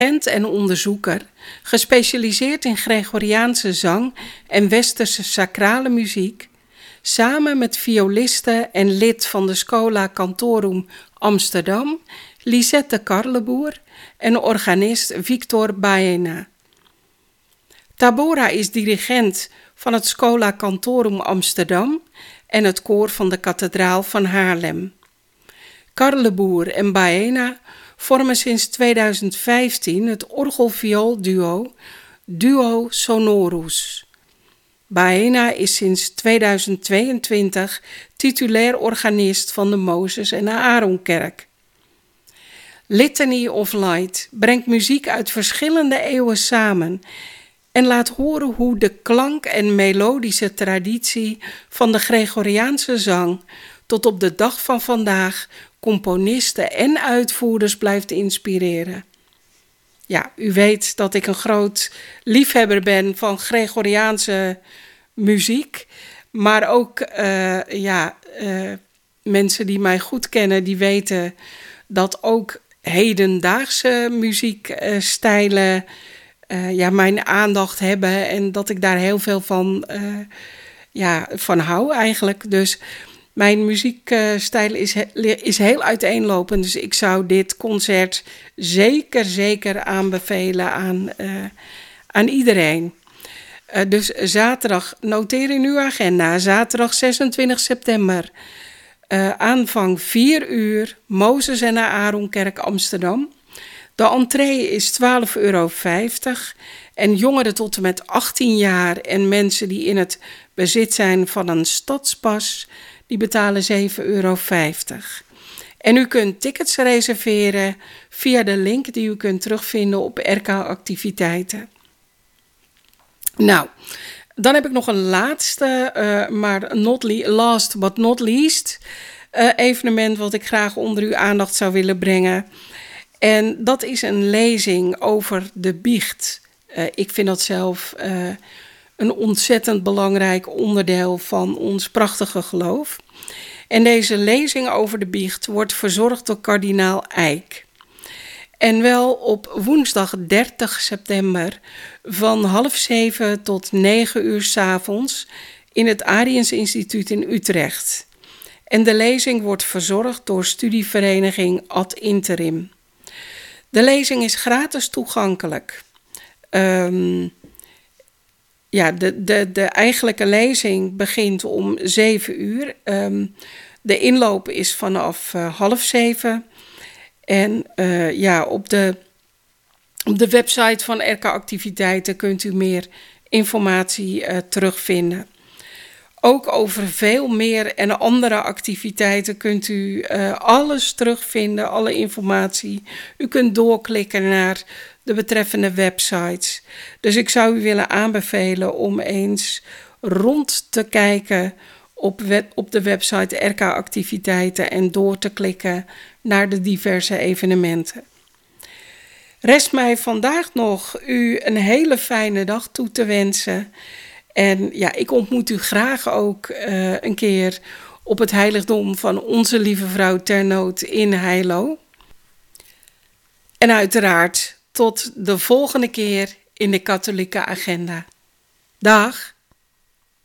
Dirigent en onderzoeker, gespecialiseerd in Gregoriaanse zang en westerse sacrale muziek, samen met violiste en lid van de Schola Cantorum Amsterdam, Lisette Carleboer en organist Victor Baena. Tabora is dirigent van het Schola Cantorum Amsterdam en het koor van de kathedraal van Haarlem. Carleboer en Baena vormen sinds 2015 het orgel-viool-duo Duo Sonorus. Baena is sinds 2022 titulair organist van de Mozes- en Aaronkerk. Litany of Light brengt muziek uit verschillende eeuwen samen en laat horen hoe de klank- en melodische traditie van de Gregoriaanse zang tot op de dag van vandaag componisten en uitvoerders blijft inspireren. Ja, u weet dat ik een groot liefhebber ben van Gregoriaanse muziek, maar ook mensen die mij goed kennen, die weten dat ook hedendaagse muziekstijlen mijn aandacht hebben en dat ik daar heel veel van hou eigenlijk. Dus mijn muziekstijl is heel uiteenlopend, dus ik zou dit concert zeker aanbevelen aan iedereen. Dus zaterdag, noteer in uw agenda, zaterdag 26 september, aanvang 4 uur, Mozes- en Aaronkerk Amsterdam. De entree is €12,50 en jongeren tot en met 18 jaar en mensen die in het bezit zijn van een stadspas, die betalen €7,50. En u kunt tickets reserveren via de link die u kunt terugvinden op RK Activiteiten. Nou, dan heb ik nog een laatste, maar last but not least, evenement wat ik graag onder uw aandacht zou willen brengen. En dat is een lezing over de biecht. Ik vind dat zelf een ontzettend belangrijk onderdeel van ons prachtige geloof. En deze lezing over de biecht wordt verzorgd door kardinaal Eijk. En wel op woensdag 30 september van 6:30 tot 9 uur 's avonds in het Ariens Instituut in Utrecht. En de lezing wordt verzorgd door studievereniging Ad Interim. De lezing is gratis toegankelijk. De eigenlijke lezing begint om 7 uur. De inloop is vanaf 6:30. En op de website van RK Activiteiten kunt u meer informatie terugvinden. Ook over veel meer en andere activiteiten kunt u alles terugvinden, alle informatie. U kunt doorklikken naar de betreffende websites. Dus ik zou u willen aanbevelen om eens rond te kijken op de website RK Activiteiten en door te klikken naar de diverse evenementen. Rest mij vandaag nog u een hele fijne dag toe te wensen. En ja, ik ontmoet u graag ook een keer op het heiligdom van Onze Lieve Vrouw ter Nood in Heilo. En uiteraard tot de volgende keer in de katholieke agenda. Dag!